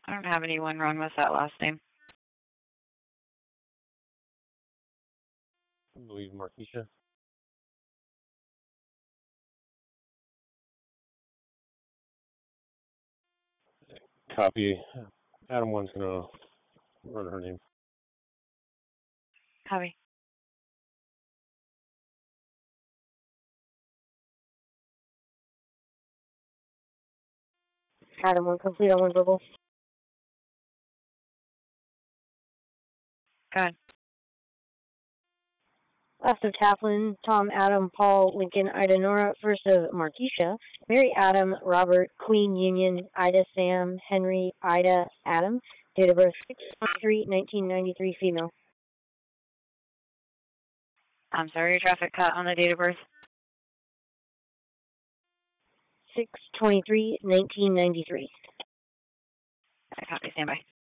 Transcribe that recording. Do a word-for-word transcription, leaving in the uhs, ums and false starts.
I don't have anyone wrong with that last name. I believe Markeisha. Copy. Adam one's gonna run her name. Copy. Adam one complete on one verbal. Go ahead. Last of Taplin, Tom, Adam, Paul, Lincoln, Ida, Nora. First of Markeisha, Mary, Adam, Robert, Queen, Union, Ida, Sam, Henry, Ida, Adam. Date of birth six twenty-three nineteen ninety-three, female. I'm sorry, your traffic cut on the date of birth. six twenty-three nineteen ninety-three. I copy, stand by.